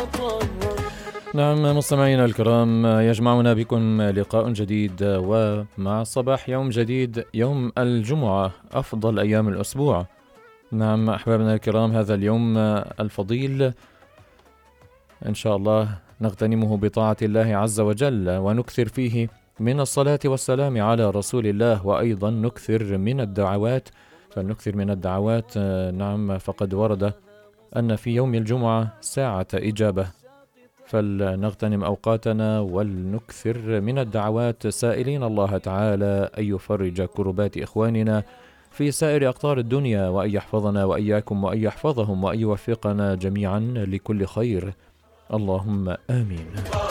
نعم مستمعينا الكرام، يجمعنا بكم لقاء جديد ومع صباح يوم جديد، يوم الجمعة، أفضل أيام الأسبوع. نعم أحبابنا الكرام، هذا اليوم الفضيل إن شاء الله نغتنمه بطاعة الله عز وجل، ونكثر فيه من الصلاة والسلام على رسول الله، وأيضا نكثر من الدعوات. فلنكثر من الدعوات. نعم فقد ورد أن في يوم الجمعة ساعة إجابة، فلنغتنم أوقاتنا ولنكثر من الدعوات، سائلين الله تعالى أن يفرج كربات إخواننا في سائر أقطار الدنيا، وأن يحفظنا وإياكم، وأن يحفظهم، وأن يوفقنا جميعا لكل خير. اللهم آمين.